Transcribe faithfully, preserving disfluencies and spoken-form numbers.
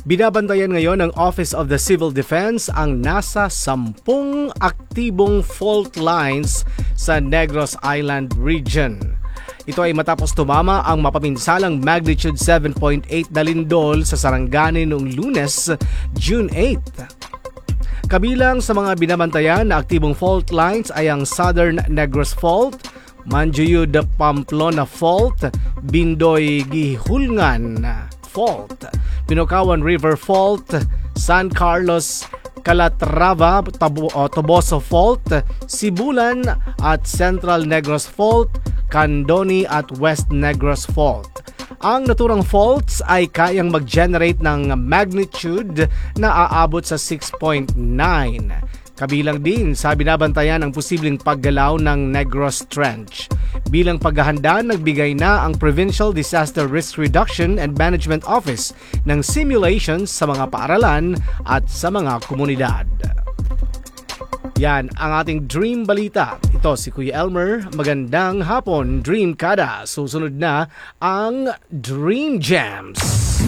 Binabantayan ngayon ng Office of the Civil Defense ang nasa sampung aktibong fault lines sa Negros Island region. Ito ay matapos tumama ang mapaminsalang magnitude seven point eight na lindol sa Sarangani noong Lunes, June eighth. Kabilang sa mga binabantayan na aktibong fault lines ay ang Southern Negros Fault, Manjoyud Pamplona Fault, Bindoy Gihulngan Fault, Pinocawan River Fault, San Carlos Calatrava Toboso Fault, Sibulan at Central Negros Fault, Candoni at West Negros Fault. Ang naturang faults ay kayang mag-generate ng magnitude na aabot sa six point nine. Kabilang din sa binabantayan ang posibleng paggalaw ng Negros Trench. Bilang paghahanda, nagbigay na ang Provincial Disaster Risk Reduction and Management Office ng simulations sa mga paaralan at sa mga komunidad. Yan ang ating Dream Balita. Ito si Kuya Elmer. Magandang hapon, Dream Kada. Susunod na ang Dream Gems.